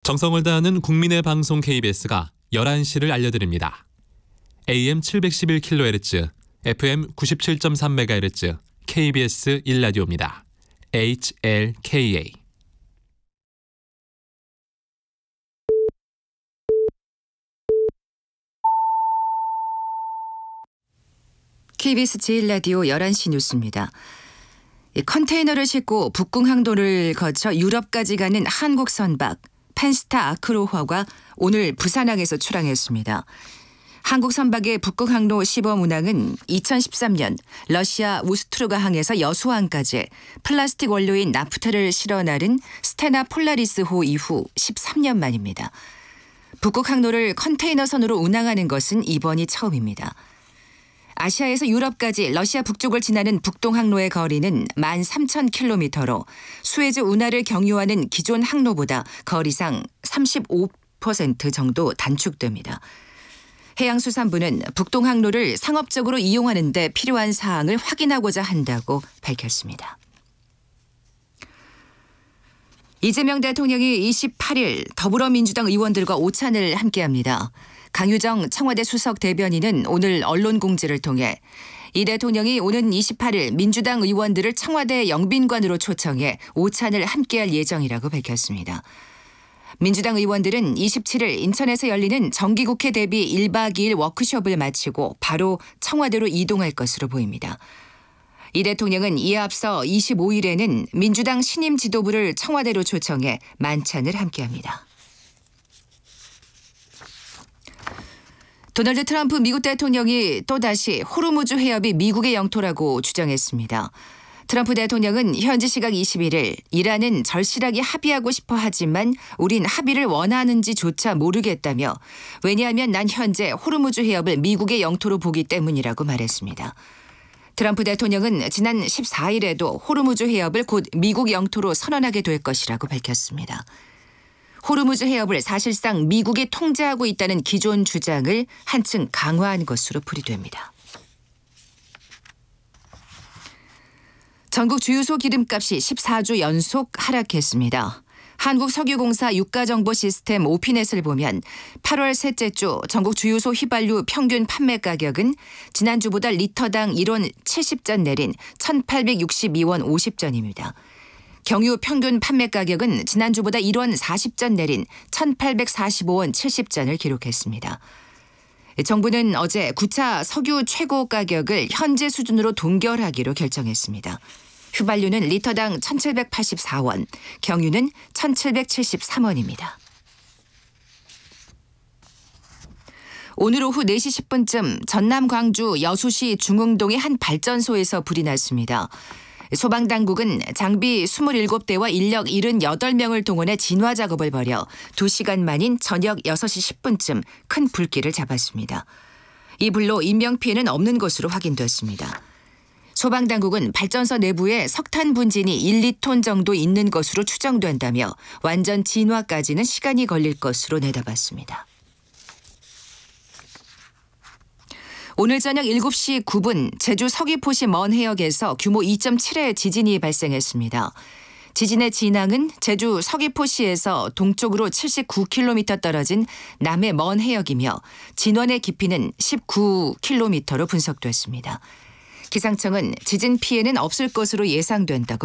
정성을 다하는 국민의 방송 KBS가 11시를 알려드립니다. AM 711kHz, FM 97.3MHz, KBS 1라디오입니다. HLKA. KBS 제1라디오 11시 뉴스입니다. 컨테이너를 싣고 북극 항도를 거쳐 유럽까지 가는 한국 선박 펜스타 아크로화가 오늘 부산항에서 출항했습니다. 한국 선박의 북극 항로 시범 운항은 2013년 러시아 우스트루가항에서 여수항까지 플라스틱 원료인 나프타를 실어 나른 스테나 폴라리스호 이후 13년 만입니다. 북극 항로를 컨테이너선으로 운항하는 것은 이번이 처음입니다. 아시아에서 유럽까지 러시아 북쪽을 지나는 북동항로의 거리는 13,000km로 수에즈 운하를 경유하는 기존 항로보다 거리상 35% 정도 단축됩니다. 해양수산부는 북동항로를 상업적으로 이용하는 데 필요한 사항을 확인하고자 한다고 밝혔습니다. 이재명 대통령이 28일 더불어민주당 의원들과 오찬을 함께합니다. 강유정 청와대 수석 대변인은 오늘 언론 공지를 통해 이 대통령이 오는 28일 민주당 의원들을 청와대 영빈관으로 초청해 오찬을 함께할 예정이라고 밝혔습니다. 민주당 의원들은 27일 인천에서 열리는 정기국회 대비 1박 2일 워크숍을 마치고 바로 청와대로 이동할 것으로 보입니다. 이 대통령은 이에 앞서 25일에는 민주당 신임 지도부를 청와대로 초청해 만찬을 함께합니다. 도널드 트럼프 미국 대통령이 또다시 호르무즈 해협이 미국의 영토라고 주장했습니다. 트럼프 대통령은 현지 시각 21일 이란은 절실하게 합의하고 싶어 하지만 우린 합의를 원하는지조차 모르겠다며 왜냐하면 난 현재 호르무즈 해협을 미국의 영토로 보기 때문이라고 말했습니다. 트럼프 대통령은 지난 14일에도 호르무즈 해협을 곧 미국 영토로 선언하게 될 것이라고 밝혔습니다. 호르무즈 해협을 사실상 미국이 통제하고 있다는 기존 주장을 한층 강화한 것으로 풀이됩니다. 전국 주유소 기름값이 14주 연속 하락했습니다. 한국석유공사 유가정보시스템 오피넷을 보면 8월 셋째 주 전국 주유소 휘발유 평균 판매 가격은 지난주보다 리터당 1원 70전 내린 1,862원 50전입니다. 경유 평균 판매 가격은 지난주보다 1원 40전 내린 1,845원 70전을 기록했습니다. 정부는 어제 9차 석유 최고 가격을 현재 수준으로 동결하기로 결정했습니다. 휘발유는 리터당 1,784원, 경유는 1,773원입니다. 오늘 오후 4시 10분쯤 전남 광주 여수시 중흥동의 한 발전소에서 불이 났습니다. 소방당국은 장비 27대와 인력 78명을 동원해 진화 작업을 벌여 2시간 만인 저녁 6시 10분쯤 큰 불길을 잡았습니다. 이 불로 인명피해는 없는 것으로 확인됐습니다. 소방당국은 발전소 내부에 석탄 분진이 1리톤 정도 있는 것으로 추정된다며 완전 진화까지는 시간이 걸릴 것으로 내다봤습니다. 오늘 저녁 7시 9분 제주 서귀포시 먼 해역에서 규모 2.7의 지진이 발생했습니다. 지진의 진앙은 제주 서귀포시에서 동쪽으로 79km 떨어진 남해 먼 해역이며 진원의 깊이는 19km로 분석됐습니다. 기상청은 지진 피해는 없을 것으로 예상된다고